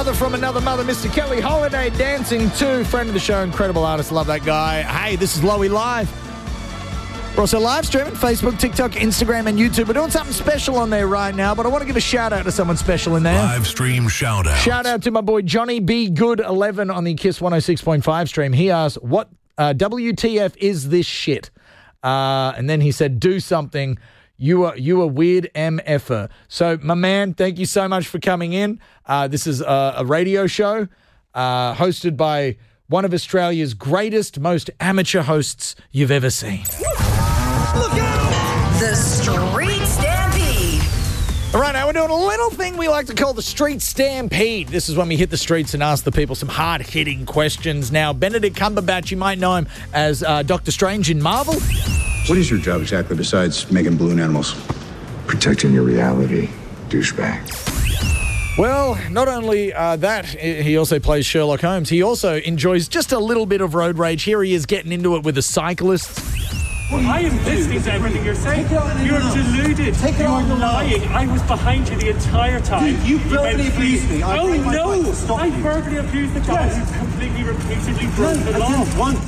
Brother from Another Mother, Mr. Kelly Holiday, Dancing 2, friend of the show, incredible artist, love that guy. Hey, this is Lowy Live. We're also live streaming Facebook, TikTok, Instagram, and YouTube. We're doing something special on there right now, but I want to give a shout out to someone special in there. Live stream shout out. Shout out to my boy Johnny B. Good 11 on the Kiss 106.5 stream. He asked, what WTF is this shit? And then he said, do something. You are weird MFer. So, my man, thank you so much for coming in. This is a radio show hosted by one of Australia's greatest, most amateur hosts you've ever seen. Look out! The Street Stampede. All right, now we're doing a little thing we like to call the Street Stampede. This is when we hit the streets and ask the people some hard-hitting questions. Now, Benedict Cumberbatch, you might know him as Doctor Strange in Marvel. What is your job exactly besides making balloon animals? Protecting your reality, douchebag. Well, not only that, he also plays Sherlock Holmes. He also enjoys just a little bit of road rage. Here he is getting into it with a cyclist. I am listening to everything you're saying. You're deluded. You're lying. I was behind you the entire time. Dude, you verbally abused me. Oh, no. I verbally abused the guy who completely, repeatedly broke the law.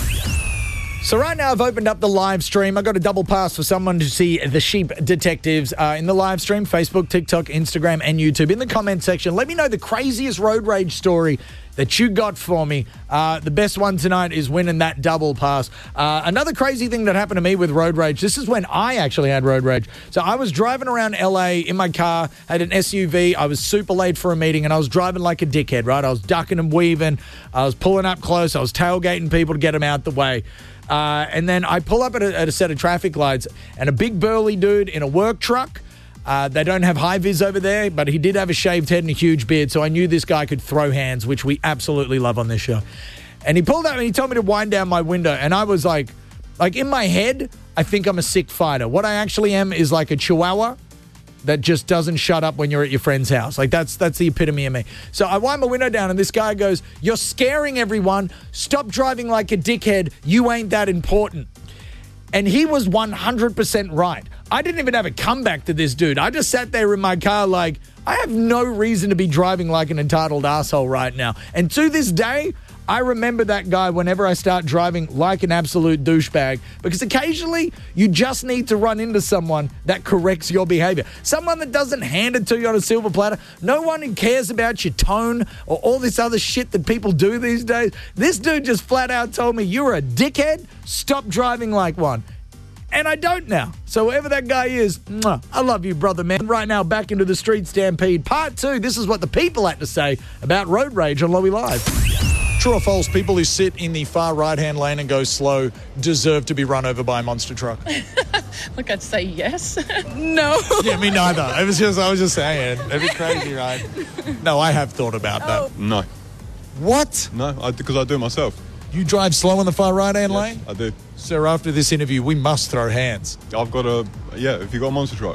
So right now I've opened up the live stream. I got a double pass for someone to see the Sheep Detectives in the live stream, Facebook, TikTok, Instagram, and YouTube. In the comment section, let me know the craziest road rage story that you got for me. The best one tonight is winning that double pass. Another crazy thing that happened to me with road rage, this is when I actually had road rage. So I was driving around LA in my car, had an SUV. I was super late for a meeting, and I was driving like a dickhead, right? I was ducking and weaving. I was pulling up close. I was tailgating people to get them out the way. And then I pull up at a set of traffic lights, and a big burly dude in a work truck. They don't have high vis over there, but he did have a shaved head and a huge beard, so I knew this guy could throw hands, which we absolutely love on this show. And he pulled up and he told me to wind down my window, and I was like in my head, I think I'm a sick fighter. What I actually am is like a chihuahua that just doesn't shut up when you're at your friend's house. Like, that's the epitome of me. So I wind my window down, and this guy goes, "You're scaring everyone. Stop driving like a dickhead. You ain't that important." And he was 100% right. I didn't even have a comeback to this dude. I just sat there in my car like, I have no reason to be driving like an entitled asshole right now. And to this day, I remember that guy whenever I start driving like an absolute douchebag, because occasionally you just need to run into someone that corrects your behavior. Someone that doesn't hand it to you on a silver platter. No one who cares about your tone or all this other shit that people do these days. This dude just flat out told me, "You're a dickhead. Stop driving like one." And I don't now. So whoever that guy is, I love you, brother, man. Right now, back into the Street Stampede. Part 2, this is what the people had to say about road rage on Lowy Live. True or false, people who sit in the far right-hand lane and go slow deserve to be run over by a monster truck? Look, I'd say yes. No. Yeah, me neither. I was just saying. It'd be crazy, right? No, I have thought about that. No. What? No, because I do it myself. You drive slow in the far right-hand lane? I do. Sir, after this interview, we must throw hands. I've got if you got a monster truck.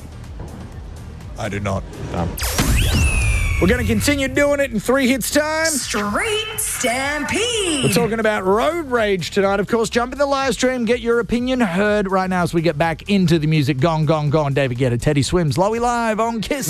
I do not. We're going to continue doing it in 3 hits time. Street Stampede. We're talking about road rage tonight. Of course, jump in the live stream, get your opinion heard right now as we get back into the music. Gone, gone, gone. David Guetta, Teddy Swims, Lowy Live on Kiss.